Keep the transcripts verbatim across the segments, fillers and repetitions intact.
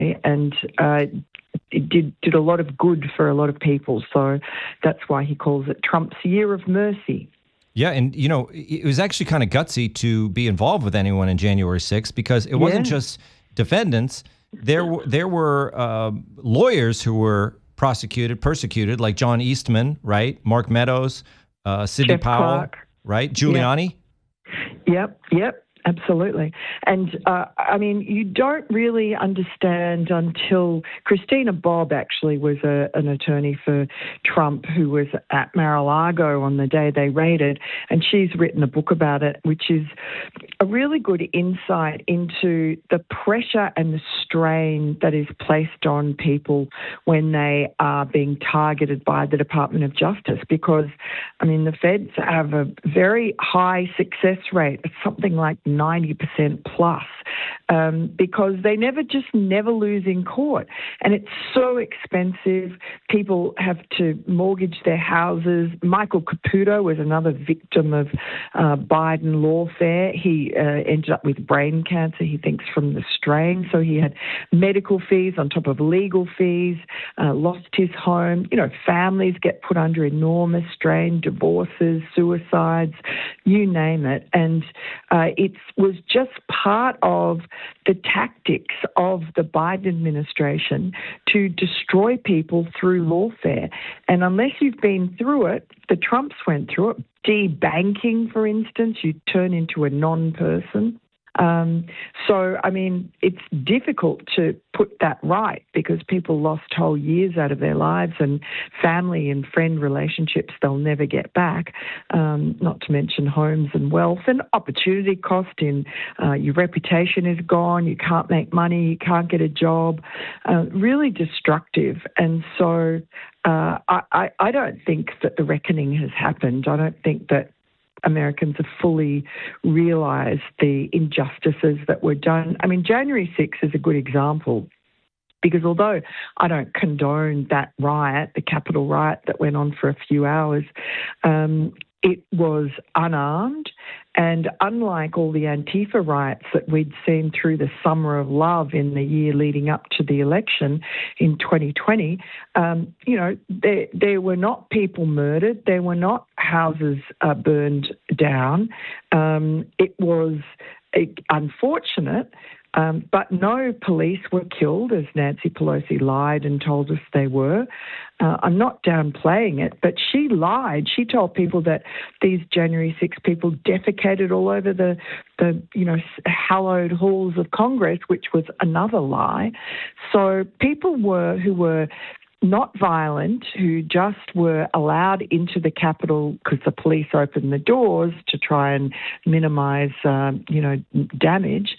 and uh, it did did a lot of good for a lot of people. So that's why he calls it Trump's Year of Mercy. Yeah, and, you know, it was actually kind of gutsy to be involved with anyone in January sixth because it wasn't Yeah. just defendants. There were, there were uh, lawyers who were prosecuted, persecuted, like John Eastman, right? Mark Meadows, uh, Sidney Jeff Powell, Clark. right? Giuliani. Yep, yep, absolutely. And, uh, I mean, you don't really understand until Christina Bobb actually was a, an attorney for Trump who was at Mar-a-Lago on the day they raided, and she's written a book about it, which is a really good insight into the pressure and the strain that is placed on people when they are being targeted by the Department of Justice. Because, I mean, the feds have a very high success rate. It's something like ninety percent plus, um, because they never just never lose in court. And it's so expensive. People have to mortgage their houses. Michael Caputo was another victim of uh, Biden lawfare. He uh, ended up with brain cancer, he thinks, from the strain. So he had medical fees on top of legal fees, uh, lost his home. You know, families get put under enormous strain, divorces, suicides, you name it. And uh, it was just part of the tactics of the Biden administration to destroy people through lawfare. And unless you've been through it, the Trumps went through it. Debanking, for instance, you turn into a non-person. Um, so, I mean, it's difficult to put that right because people lost whole years out of their lives and family and friend relationships they'll never get back, um, not to mention homes and wealth and opportunity cost in uh, your reputation is gone, you can't make money, you can't get a job, uh, really destructive. And so uh, I, I, I don't think that the reckoning has happened. I don't think that Americans have fully realised the injustices that were done. I mean, January sixth is a good example because although I don't condone that riot, the Capitol riot that went on for a few hours, um, it was unarmed. And unlike all the Antifa riots that we'd seen through the summer of love in the year leading up to the election in twenty twenty, um, you know, there, there were not people murdered. There were not houses uh, burned down. Um, it was uh, unfortunate. Um, but no police were killed, as Nancy Pelosi lied and told us they were. Uh, I'm not downplaying it, but she lied. She told people that these January sixth people defecated all over the, the you know, hallowed halls of Congress, which was another lie. So people were who were not violent, who just were allowed into the Capitol because the police opened the doors to try and minimise, um, you know, damage,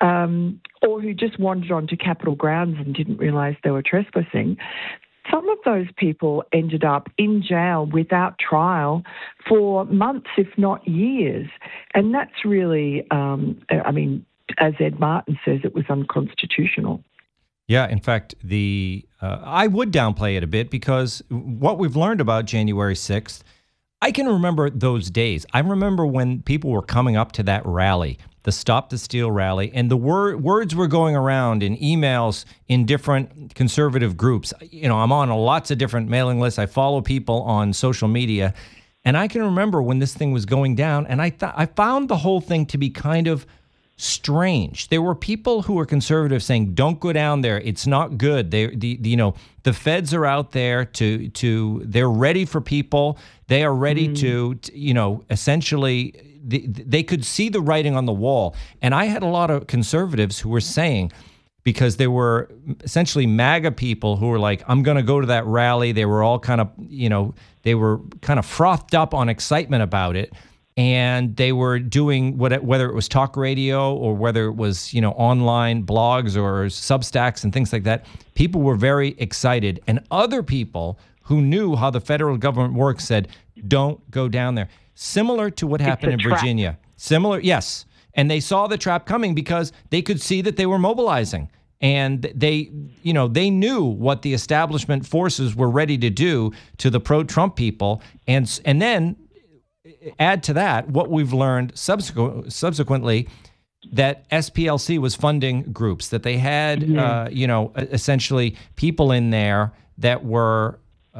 um, or who just wandered onto Capitol grounds and didn't realise they were trespassing. Some of those people ended up in jail without trial for months, if not years. And that's really, um, I mean, as Ed Martin says, it was unconstitutional. Yeah, in fact, the uh, I would downplay it a bit because what we've learned about January sixth, I can remember those days. I remember when people were coming up to that rally, the Stop the Steal rally, and the wor- words were going around in emails in different conservative groups. You know, I'm on lots of different mailing lists. I follow people on social media, and I can remember when this thing was going down, and I th- I found the whole thing to be kind of strange. There were people who were conservative saying, "Don't go down there. It's not good." They, the, the you know, the feds are out there to to. They're ready for people. They are ready mm. to, to, you know, essentially, the, they could see the writing on the wall. And I had a lot of conservatives who were saying, because there were essentially MAGA people who were like, "I'm going to go to that rally." They were all kind of, you know, they were kind of frothed up on excitement about it. And they were doing what, whether it was talk radio or whether it was, you know, online blogs or Substacks and things like that. People were very excited. And other people who knew how the federal government works said, "Don't go down there." Similar to what happened in trap. Virginia. Similar, yes. And they saw the trap coming because they could see that they were mobilizing. And they, you know, they knew what the establishment forces were ready to do to the pro-Trump people. And and then add to that what we've learned subsequent, subsequently, that S P L C was funding groups, that they had, Yeah. uh, you know, essentially people in there that were,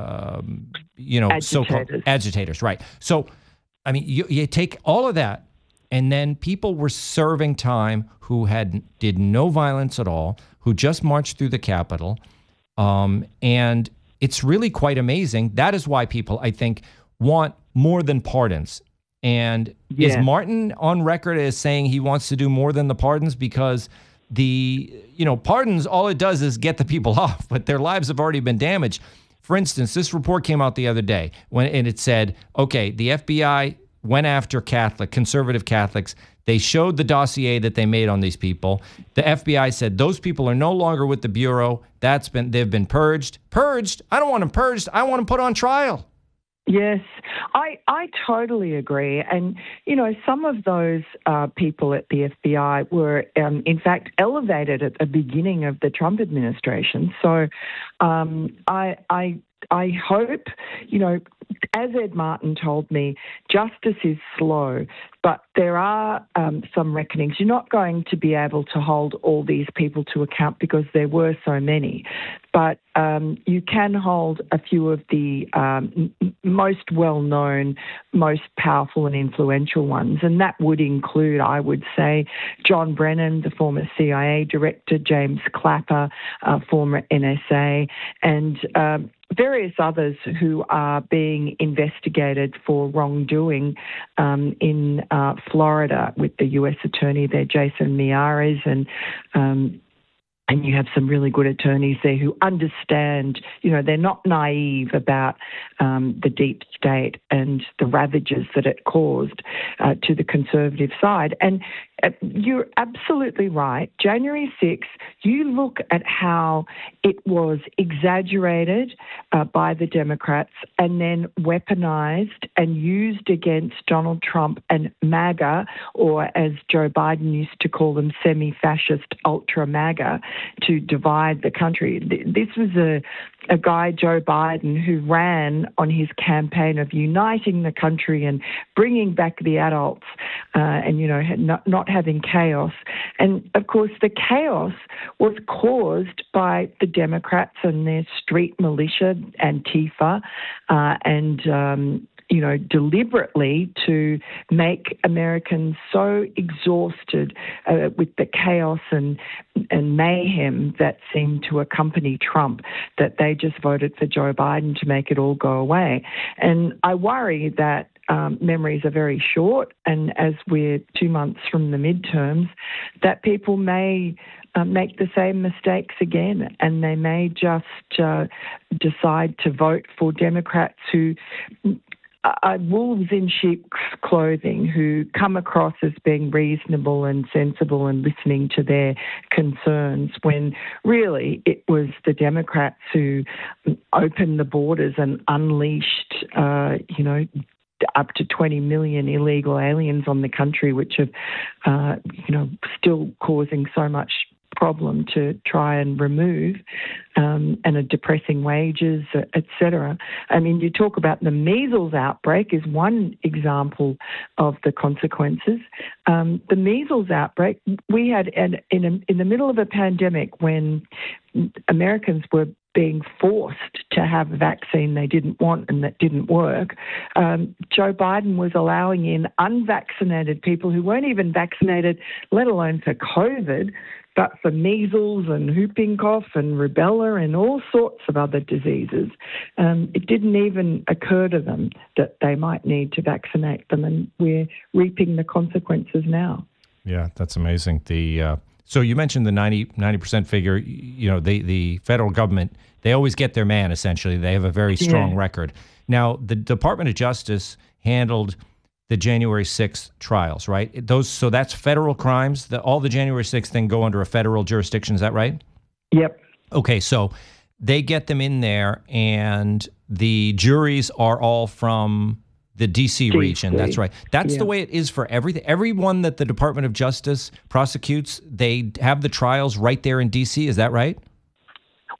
um, you know, so-called Agitators. agitators, right? So, I mean, you, you take all of that, and then people were serving time who had did no violence at all, who just marched through the Capitol, um, and it's really quite amazing. That is why people, I think, want more than pardons. And Yeah. is Martin on record as saying he wants to do more than the pardons? Because the, you know, pardons, all it does is get the people off, but their lives have already been damaged. For instance, this report came out the other day when and it said, okay, the F B I went after Catholic, conservative Catholics. They showed the dossier that they made on these people. The F B I said those people are no longer with the Bureau. That's been, they've been purged. Purged? I don't want them purged. I want them put on trial. Yes, I, I totally agree. And, you know, some of those uh, people at the F B I were, um, in fact, elevated at the beginning of the Trump administration. So um, I, I, I hope, you know, as Ed Martin told me, justice is slow, but there are um, some reckonings. You're not going to be able to hold all these people to account because there were so many, but um, you can hold a few of the um, m- most well-known, most powerful and influential ones, and that would include, I would say, John Brennan, the former C I A director, James Clapper, uh, former N S A, and um, various others who are being investigated for wrongdoing um, in uh, Florida with the U S attorney there, Jason Miyares, and um, and you have some really good attorneys there who understand, you know, they're not naive about um, the deep state and the ravages that it caused uh, to the conservative side. And uh, you're absolutely right. January sixth, you look at how it was exaggerated uh, by the Democrats and then weaponized and used against Donald Trump and MAGA, or as Joe Biden used to call them, semi-fascist ultra MAGA, to divide the country. This was a, a guy, Joe Biden, who ran on his campaign of uniting the country and bringing back the adults uh, and, you know, not, not having chaos. And, of course, the chaos was caused by the Democrats and their street militia, Antifa, uh, and um, you know, deliberately to make Americans so exhausted uh, with the chaos and and mayhem that seemed to accompany Trump that they just voted for Joe Biden to make it all go away. And I worry that um, memories are very short, and as we're two months from the midterms, that people may Uh, make the same mistakes again, and they may just uh, decide to vote for Democrats who are wolves in sheep's clothing, who come across as being reasonable and sensible and listening to their concerns, when really it was the Democrats who opened the borders and unleashed, uh, you know, up to twenty million illegal aliens on the country, which have, uh, you know, still causing so much problem to try and remove, um, and are depressing wages, et cetera. I mean, you talk about the measles outbreak is one example of the consequences. Um, the measles outbreak, we had an, in, a, in the middle of a pandemic when Americans were being forced to have a vaccine they didn't want and that didn't work, um, Joe Biden was allowing in unvaccinated people who weren't even vaccinated, let alone for COVID, but for measles and whooping cough and rubella and all sorts of other diseases. Um, it didn't even occur to them that they might need to vaccinate them, and we're reaping the consequences now. Yeah, that's amazing. The uh, so you mentioned the ninety percent figure. You know, the, the federal government, they always get their man, essentially. They have a very strong Yeah. record. Now, the Department of Justice handled the January sixth trials, right? Those, so that's federal crimes. The, all the January sixth thing go under a federal jurisdiction. Is that right? Yep. Okay, so they get them in there, and the juries are all from the D C region. That's right. That's Yeah. the way it is for everything. Everyone that the Department of Justice prosecutes, they have the trials right there in D C. Is that right?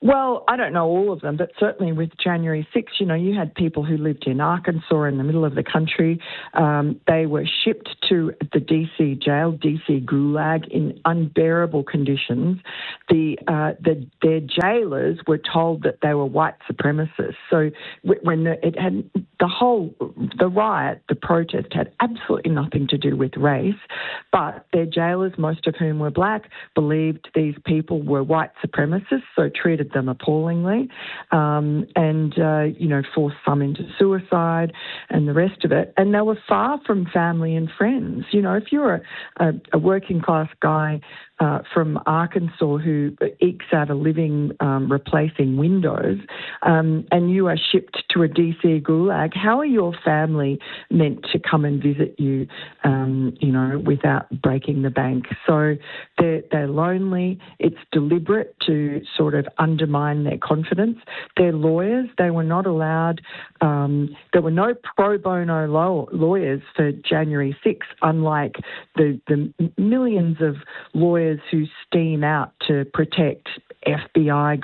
Well, I don't know all of them, but certainly with January sixth, you know, you had people who lived in Arkansas in the middle of the country. Um, they were shipped to the D C jail, D C Gulag, in unbearable conditions. The, uh, the their jailers were told that they were white supremacists. So when the, it had the whole the riot, the protest had absolutely nothing to do with race, but their jailers, most of whom were black, believed these people were white supremacists, so treated them appallingly, um, and, uh, you know, forced some into suicide and the rest of it. And they were far from family and friends. You know, if you're a, a, a working class guy uh, from Arkansas who ekes out a living um, replacing windows, um, and you are shipped to a D C gulag, how are your family meant to come and visit you, um, you know, without breaking the bank? So they're, they're lonely. It's deliberate to sort of undermine their confidence. Their lawyers, they were not allowed, um, there were no pro bono law, lawyers for January sixth, unlike the, the millions of lawyers who steam out to protect F B I